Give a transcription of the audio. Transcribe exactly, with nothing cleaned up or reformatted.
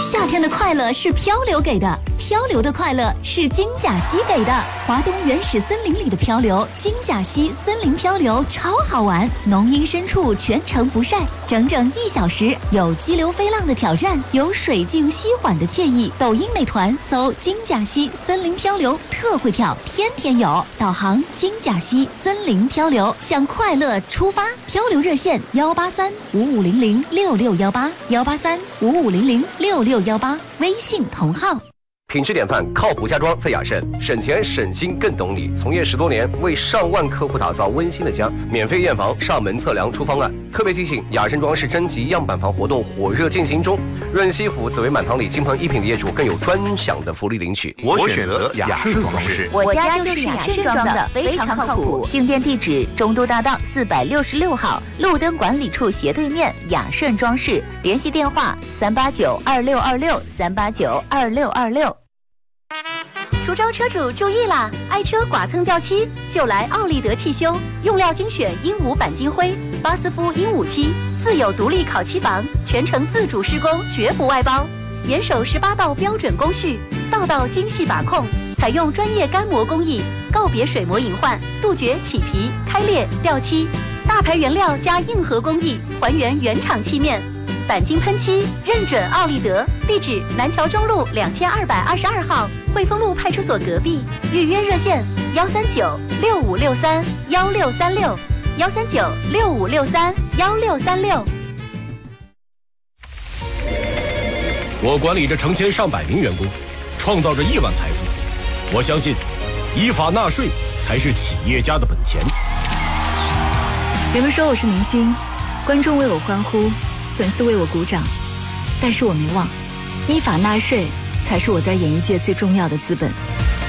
夏天的快乐是漂流给的，漂流的快乐是金甲溪给的。华东原始森林里的漂流，金甲溪森林漂流超好玩，浓荫深处全程不晒，整整一小时，有激流飞浪的挑战，有水静溪缓的惬意。抖音美团搜金甲溪森林漂流，特惠票天天有。导航金甲溪森林漂流，向快乐出发。漂流热线幺八三五五零零六六幺八幺八三五五零零六六幺八，微信同号。 品质典范，靠谱家装在雅盛，省钱省心更懂你。从业十多年，为上万客户打造温馨的家，免费验房、上门测量出方案。特别提醒，雅盛装饰征集样板房活动火热进行中，润西府紫薇满堂里金鹏一品的业主更有专享的福利领取。 我选择雅盛装饰， 我家就是雅盛装的，非常靠谱。进店地址：中都大道四百六十六号，路灯管理处斜对面，雅盛装饰。联系电话：三八九二六二六三八九二六二六。 出招车主注意啦！爱车剐蹭掉漆就来奥利德汽修，用料精选鹦鹉钣金灰、巴斯夫鹦鹉漆，自有独立烤漆房，全程自主施工，绝不外包。严守十八道标准工序，道道精细把控，采用专业干磨工艺，告别水膜隐患，杜绝起皮、开裂、掉漆。大牌原料加硬核工艺，还原原厂漆面。钣金喷漆认准奥利德，地址南桥中路两千二百二十二号，汇丰路派出所隔壁。预约热线：幺三九六五六三幺六三六，幺三九六五六三幺六三六。 我管理着成千上百名员工，创造着亿万财富。我相信，依法纳税才是企业家的本钱。 人们说我是明星，观众为我欢呼，粉丝为我鼓掌，但是我没忘，依法纳税才是我在演艺界最重要的资本。